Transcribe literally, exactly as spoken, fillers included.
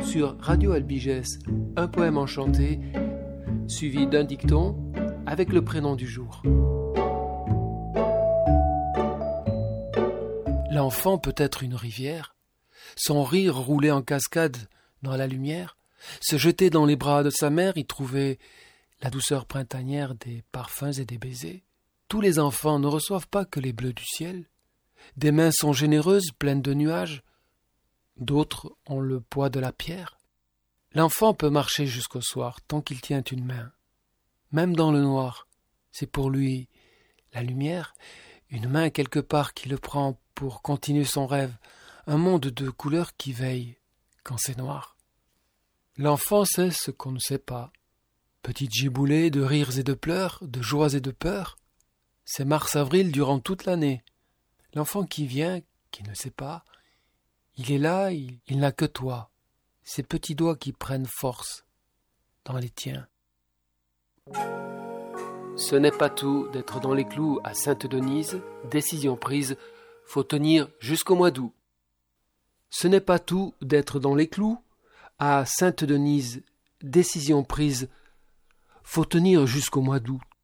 sur Radio Albigès, un poème enchanté, suivi d'un dicton avec le prénom du jour. L'enfant peut être une rivière, son rire rouler en cascade dans la lumière, se jeter dans les bras de sa mère, y trouver la douceur printanière des parfums et des baisers. Tous les enfants ne reçoivent pas que les bleus du ciel. Des mains sont généreuses, pleines de nuages. D'autres ont le poids de la pierre. L'enfant peut marcher jusqu'au soir tant qu'il tient une main. Même dans le noir, c'est pour lui la lumière, une main quelque part qui le prend pour continuer son rêve, un monde de couleurs qui veille quand c'est noir. L'enfant sait ce qu'on ne sait pas. Petit giboulée de rires et de pleurs, de joies et de peurs, c'est mars-avril durant toute l'année. L'enfant qui vient, qui ne sait pas, il est là, il, il n'a que toi, ces petits doigts qui prennent force dans les tiens. Ce n'est pas tout d'être dans les clous à Sainte-Denise, décision prise, faut tenir jusqu'au mois d'août. Ce n'est pas tout d'être dans les clous à Sainte-Denise, décision prise, faut tenir jusqu'au mois d'août.